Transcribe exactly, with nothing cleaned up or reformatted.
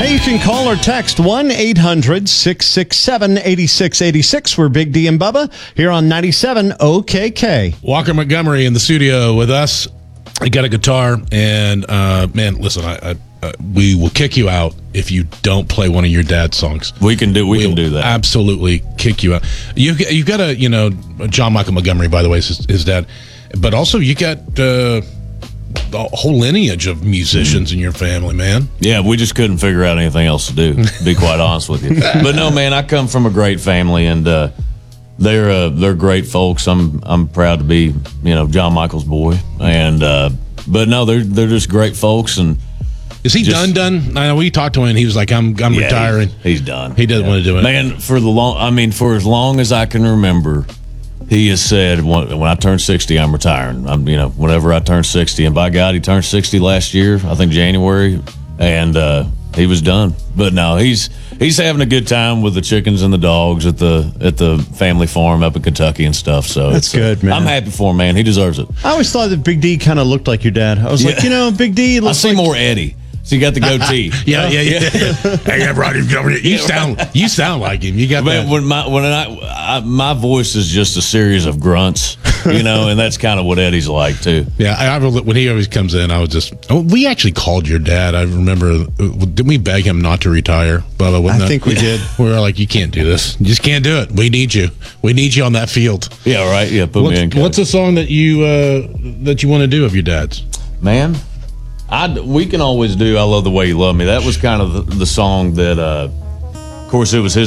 Hey, you can call or text one eight hundred six six seven eight six eight six. We're Big D and Bubba here on ninety-seven O K K. Walker Montgomery in the studio with us. I got a guitar, and uh, man, listen, I, I uh, we will kick you out if you don't play one of your dad's songs. We can do. We We'll can do that. Absolutely kick you out. You you got a you know John Michael Montgomery, by the way, is his, his dad, but also you got uh, a whole lineage of musicians in your family, man. Yeah, we just couldn't figure out anything else to do, to be quite honest with you. But no, man, I come from a great family, and uh, they're uh, they're great folks. I'm I'm proud to be you know John Michael's boy, and uh, but no, they're they're just great folks. And Is he Just- done? Done? I know we talked to him. And he was like, "I'm I'm yeah, retiring." He's, he's done. He doesn't Yeah. want to do it. Man, for the long, I mean, for as long as I can remember, he has said, when, when I turn sixty, I'm retiring. I'm, you know, whenever I turn sixty, and by God, he turned sixty last year, I think January, and uh, he was done. But no, he's he's having a good time with the chickens and the dogs at the at the family farm up in Kentucky and stuff. So That's it's, uh, good, man. I'm happy for him, man. He deserves it. I always thought that Big D kind of looked like your dad. I was like, Yeah. you know, Big D I looks see like... more Eddie. So you got the goatee. Yeah, yeah, yeah. Hey, I brought him over here. You sound you sound like him. You got Man, that. when my when I, I my voice is just a series of grunts, you know, and that's kind of what Eddie's like too. Yeah, I, I when he always comes in, I was just. Oh, we actually called your dad. I remember. uh, Didn't we beg him not to retire? Bubba, wasn't I that- think we did. We were like, you can't do this. You just can't do it. We need you. We need you on that field. Yeah, right. Yeah, put What's, me in. coach. what's a song that you uh, that you want to do of your dad's? Man, I we can always do. I love the way you love me. That was kind of the, the song that, uh, of course, it was his